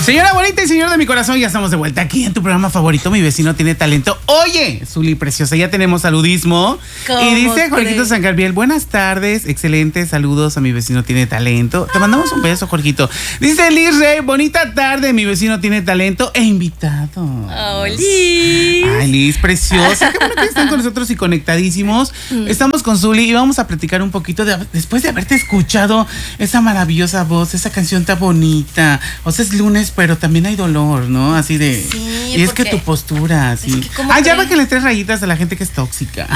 Señora bonita y señor de mi corazón, ya estamos de vuelta aquí en tu programa favorito, Mi Vecino Tiene Talento. Oye, Zuli preciosa, ya tenemos saludismo. Y dice Jorgito San Gabriel, buenas tardes, excelentes saludos a Mi Vecino Tiene Talento. Te mandamos un beso, Jorgito. Dice Liz Rey, bonita tarde, Mi Vecino Tiene Talento e invitado. Oh, Liz. Ay, Liz, preciosa. Qué bueno que están con nosotros y conectadísimos. Estamos con Zuli y vamos a platicar un poquito después de haberte escuchado esa maravillosa voz, esa canción tan bonita. O sea, es lunes, pero también hay dolor, ¿no? Así de... Sí, y es que tu postura, así... Es que ya va que le traes rayitas a la gente que es tóxica.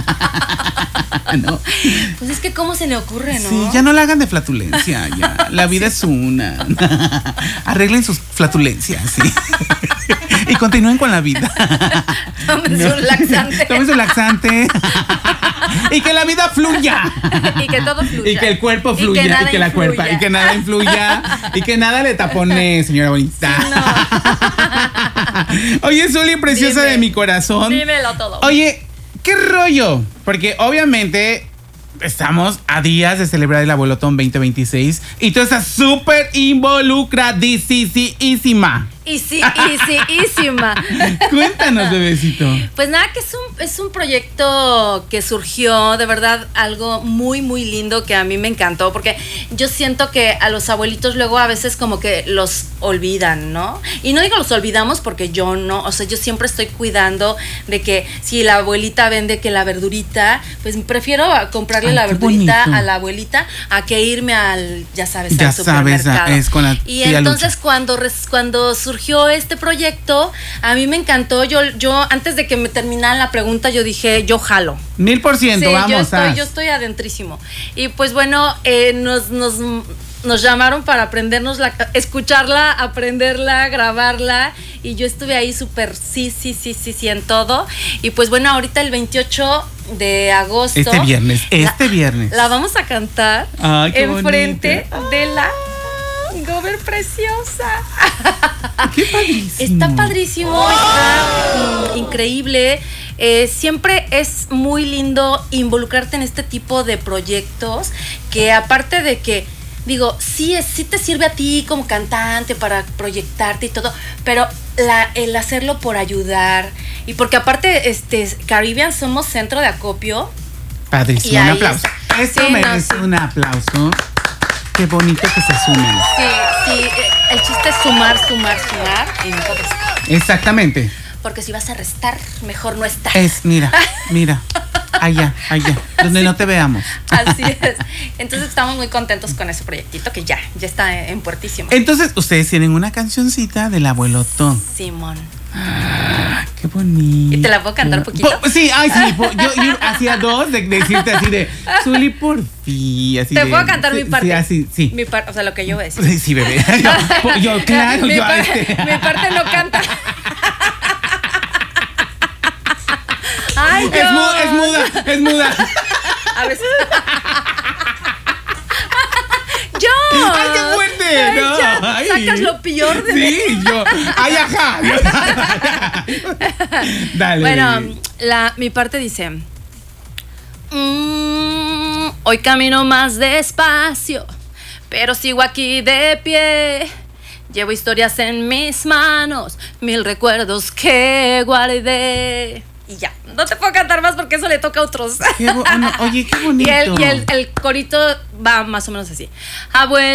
¿No? Pues es que cómo se le ocurre, ¿no? Sí, ya no la hagan de flatulencia, ya. La vida es una. Arreglen sus flatulencias, sí. Y continúen con la vida. Tómense un laxante. Tómense un laxante. Y que la vida fluya. Y que todo fluya. Y que el cuerpo fluya. Y que la cuerpa. Y que nada influya. Y que nada le tapone, señora bonita. Sí, no. Oye, Zuli, preciosa de mi corazón. Dímelo todo. Oye, ¿qué rollo? Porque obviamente estamos a días de celebrar el Abuelotón 2026 y tú estás súper involucradísima. Easísima. Cuéntanos, bebecito. Pues nada, que es un proyecto que surgió, de verdad, algo muy, muy lindo que a mí me encantó, porque yo siento que a los abuelitos luego a veces como que los olvidan, ¿no? Y no digo los olvidamos porque yo no, o sea, yo siempre estoy cuidando de que si la abuelita vende que la verdurita, pues prefiero comprarle la verdurita a la abuelita a que irme al, ya sabes, al supermercado. Es con la y entonces cuando surgió este proyecto, a mí me encantó. Yo antes de que me terminara la pregunta, yo dije, yo jalo. 1000%, sí, vamos. Yo estoy adentrísimo. Y pues bueno, nos llamaron para aprendernos escucharla, aprenderla, grabarla. Y yo estuve ahí súper sí en todo. Y pues bueno, ahorita el 28 de agosto. Este viernes. La vamos a cantar enfrente de la Gober preciosa. Qué padrísimo. Está padrísimo, está increíble. Siempre es muy lindo involucrarte en este tipo de proyectos que aparte de que, digo, sí te sirve a ti como cantante para proyectarte y todo, pero el hacerlo por ayudar y porque aparte Caribbean somos centro de acopio. Padrísimo, un aplauso. Esto merece un aplauso. Qué bonito que se sumen. Sí, el chiste es sumar y no restar. Exactamente. Porque si vas a restar, mejor no estar. Mira, allá, donde no te veamos. Así es. Entonces estamos muy contentos con ese proyectito que ya está en puertísimo. Entonces, ustedes tienen una cancioncita del Abuelotón. Simón. Qué bonito. ¿Y te la puedo cantar un poquito? Sí, yo hacía dos de decirte así de Zuli, por fin. Así te puedo cantar mi parte. Sí, así, sí. Mi parte, o sea, lo que yo voy a decir. Sí, bebé. Yo claro, mi parte no canta. Ay, es muda. A veces. ¡Yo! ¡Ay, qué fuerte! No. Sacas lo peor de mí. Sí, yo. ¡Ay, ajá! Dale. Bueno, mi parte dice: hoy camino más despacio, pero sigo aquí de pie. Llevo historias en mis manos, 1000 recuerdos que guardé. Y ya, no te puedo cantar más porque eso le toca a otros. Oye, qué bonito. Y el corito va más o menos así. Abuelo.